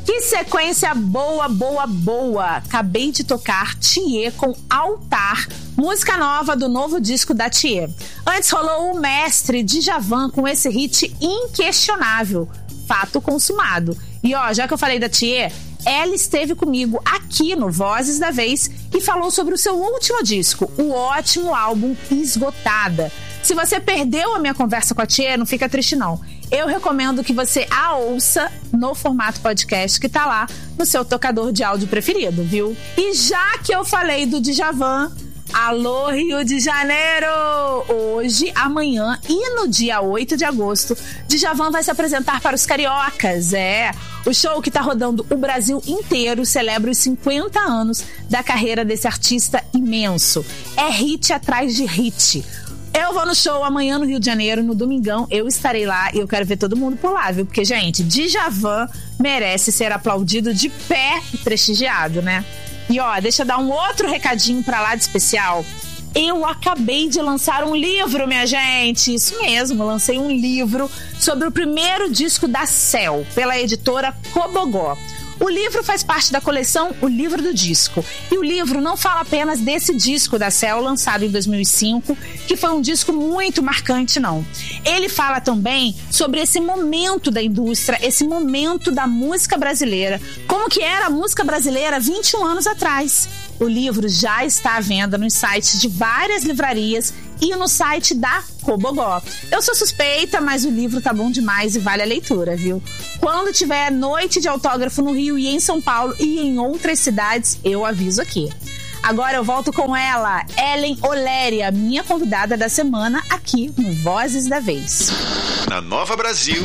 Que sequência boa, boa, boa. Acabei de tocar Thier com Altar, música nova do novo disco da Thier. Antes rolou o mestre Djavan com esse hit inquestionável, Fato Consumado. E ó, já que eu falei da Thier, ela esteve comigo aqui no Vozes da Vez e falou sobre o seu último disco, o ótimo álbum Esgotada. Se você perdeu a minha conversa com a Thier, não fica triste não. Eu recomendo que você a ouça no formato podcast que tá lá no seu tocador de áudio preferido, viu? E já que eu falei do Djavan, alô Rio de Janeiro! Hoje, amanhã e no dia 8 de agosto, Djavan vai se apresentar para os cariocas. O show que tá rodando o Brasil inteiro celebra os 50 anos da carreira desse artista imenso. É hit atrás de hit. Eu vou no show amanhã no Rio de Janeiro, no domingão, eu estarei lá e eu quero ver todo mundo por lá, viu? Porque, gente, Djavan merece ser aplaudido de pé e prestigiado, né? E ó, deixa eu dar um outro recadinho pra lá de especial. Eu acabei de lançar um livro, minha gente. Isso mesmo, lancei um livro sobre o primeiro disco da Céu, pela editora Cobogó. O livro faz parte da coleção O Livro do Disco. E o livro não fala apenas desse disco da Céu, lançado em 2005, que foi um disco muito marcante, não. Ele fala também sobre esse momento da indústria, esse momento da música brasileira, como que era a música brasileira 21 anos atrás. O livro já está à venda nos sites de várias livrarias e no site da Cobogó. Eu sou suspeita, mas o livro tá bom demais e vale a leitura, viu? Quando tiver noite de autógrafo no Rio e em São Paulo e em outras cidades, eu aviso aqui. Agora eu volto com ela, Ellen Oléria, minha convidada da semana aqui no Vozes da Vez. Na Nova Brasil,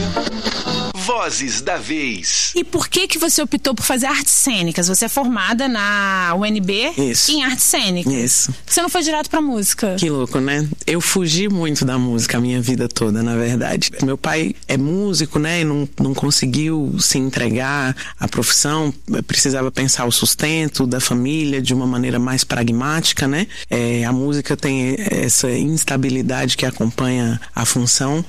Vozes da Vez. E por que você optou por fazer artes cênicas? Você é formada na UNB em artes cênicas. Isso. Você não foi direto pra música? Que louco, né? Eu fugi muito da música a minha vida toda, na verdade. Meu pai é músico, né? E não conseguiu se entregar à profissão. Precisava pensar o sustento da família de uma maneira mais pragmática, né? A música tem essa instabilidade que acompanha a função.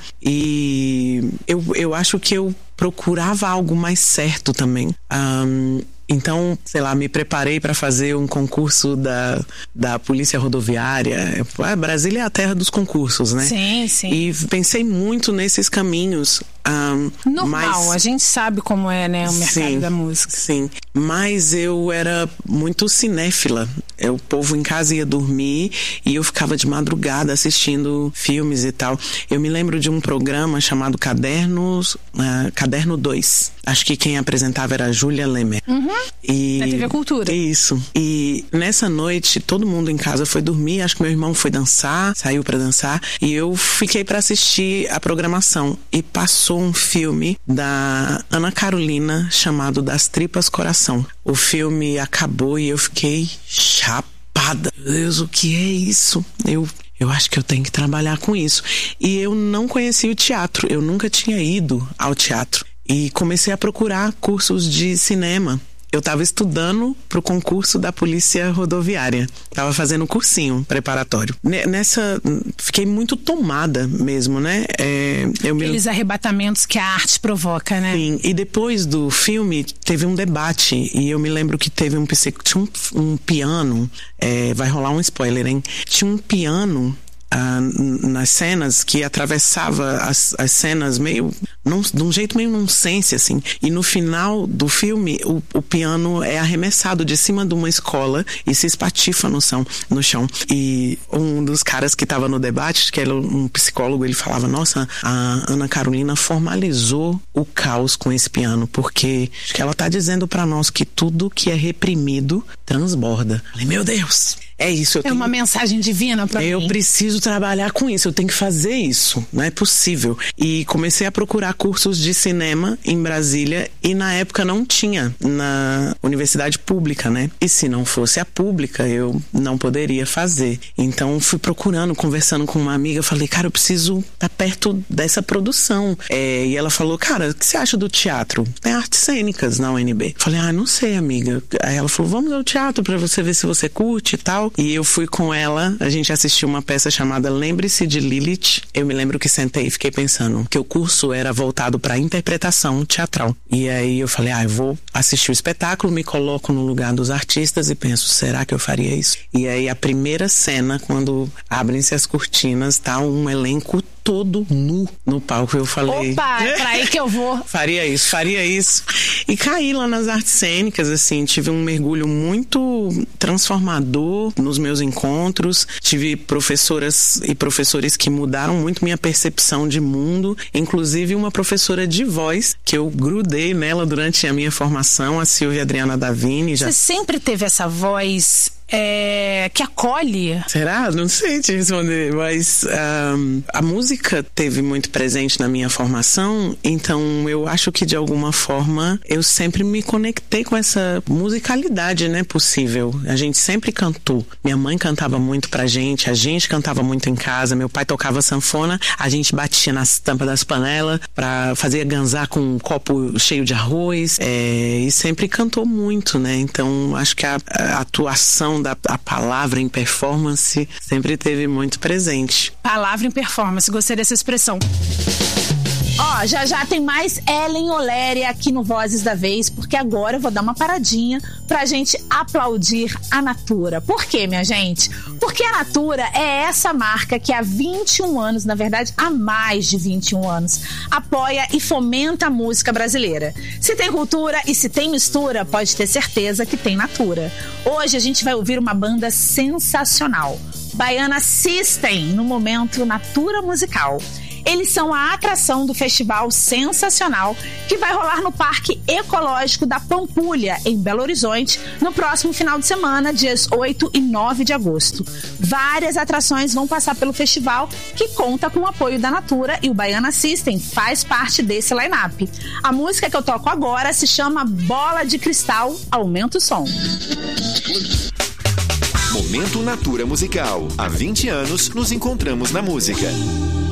E eu acho que eu procurava algo mais certo também. Então, sei lá, me preparei para fazer um concurso da Polícia Rodoviária. Brasília é a terra dos concursos, né? Sim, sim. E pensei muito nesses caminhos. Normal, a gente sabe como é, né, o mercado da música. Sim, mas eu era muito cinéfila. O povo em casa ia dormir e eu ficava de madrugada assistindo filmes e tal. Eu me lembro de um programa chamado Caderno 2. Acho que quem apresentava era a Júlia Lemer. Na TV Cultura. Isso. E nessa noite, todo mundo em casa foi dormir. Acho que meu irmão foi dançar, saiu pra dançar. E eu fiquei pra assistir a programação. E passou um filme da Ana Carolina chamado Das Tripas Coração. O filme acabou e eu fiquei chapada. Meu Deus, o que é isso? Eu acho que eu tenho que trabalhar com isso. E eu não conhecia o teatro. Eu nunca tinha ido ao teatro. E comecei a procurar cursos de cinema. Eu estava estudando pro concurso da Polícia Rodoviária. Tava fazendo um cursinho preparatório. Fiquei muito tomada mesmo, né? Aqueles arrebatamentos que a arte provoca, né? Sim, e depois do filme teve um debate. E eu me lembro que teve tinha um piano. Vai rolar um spoiler, hein? Tinha um piano nas cenas que atravessava as cenas meio de um jeito meio nonsense, assim. E no final do filme o piano é arremessado de cima de uma escola e se espatifa no chão. E um dos caras que estava no debate, que era um psicólogo, ele falava: nossa, a Ana Carolina formalizou o caos com esse piano, porque acho que ela tá dizendo para nós que tudo que é reprimido transborda. Falei, meu Deus, é isso. Uma mensagem divina pra mim. Eu preciso trabalhar com isso, eu tenho que fazer isso, não é possível. E comecei a procurar cursos de cinema em Brasília e na época não tinha na universidade pública, né? E se não fosse a pública, eu não poderia fazer. Então fui procurando, conversando com uma amiga, falei, cara, eu preciso estar perto dessa produção. E ela falou, cara, o que você acha do teatro? Tem artes cênicas na UNB. Falei, não sei, amiga. Aí ela falou, vamos ao teatro pra você ver se você curte e tal. musical. E eu fui com ela, a gente assistiu uma peça chamada Lembre-se de Lilith. Eu me lembro que sentei e fiquei pensando que o curso era voltado para interpretação teatral. E aí eu falei, eu vou assistir o espetáculo, me coloco no lugar dos artistas e penso, será que eu faria isso? E aí a primeira cena, quando abrem-se as cortinas, tá um elenco todo nu no palco. Eu falei... Opa, é pra aí que eu vou. Faria isso. E caí lá nas artes cênicas, assim, tive um mergulho muito transformador nos meus encontros. Tive professoras e professores que mudaram muito minha percepção de mundo. Inclusive uma professora de voz, que eu grudei nela durante a minha formação, a Silvia Adriana Davini. Você sempre teve essa voz... que acolhe? Será? Não sei te responder, mas a música teve muito presente na minha formação, então eu acho que de alguma forma eu sempre me conectei com essa musicalidade, né, possível. A gente sempre cantou. Minha mãe cantava muito pra gente, a gente cantava muito em casa, meu pai tocava sanfona, a gente batia nas tampas das panelas pra fazer ganzar com um copo cheio de arroz, e sempre cantou muito, né, então acho que a atuação da palavra em performance sempre teve muito presente. Palavra em performance, gostei dessa expressão. Já tem mais Ellen Oléria aqui no Vozes da Vez, porque agora eu vou dar uma paradinha pra gente aplaudir a Natura. Por quê, minha gente? Porque a Natura é essa marca que há 21 anos, na verdade há mais de 21 anos, apoia e fomenta a música brasileira. Se tem cultura e se tem mistura, pode ter certeza que tem Natura. Hoje a gente vai ouvir uma banda sensacional, Baiana System, no momento Natura Musical. Eles são a atração do festival sensacional que vai rolar no Parque Ecológico da Pampulha, em Belo Horizonte, no próximo final de semana, dias 8 e 9 de agosto. Várias atrações vão passar pelo festival, que conta com o apoio da Natura, e o Baiana System faz parte desse line-up. A música que eu toco agora se chama Bola de Cristal. Aumenta o som. Momento Natura Musical. Há 20 anos nos encontramos na música.